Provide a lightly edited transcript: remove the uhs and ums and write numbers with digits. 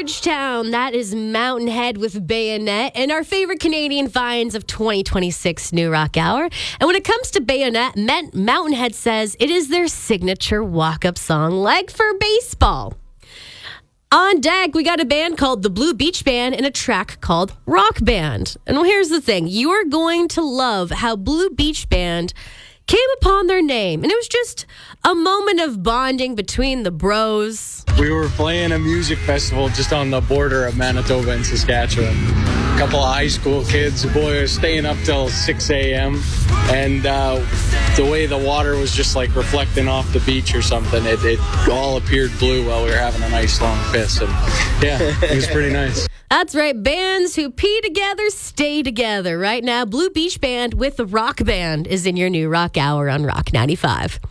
Georgetown. That is Mountain Head with Bayonet and our favorite Canadian finds of 2026 New Rock Hour. And when it comes to Bayonet, Mountain Head says it is their signature walk-up song, like for baseball. On deck, we got a band called the Blue Beach Band and a track called Rock Band. And well, here's the thing. You're going to love how Blue Beach Band came upon their name. And it was just a moment of bonding between the bros. We were playing a music festival just on the border of Manitoba and Saskatchewan. A couple of high school kids, boy, was staying up till 6 a.m. And the way the water was just like reflecting off the beach or something, it all appeared blue while we were having a nice long piss. And yeah, it was pretty nice. That's right. Bands who pee together stay together. Right now, Blue Beach Band with the Rock Band is in your New Rock Hour on Rock 95.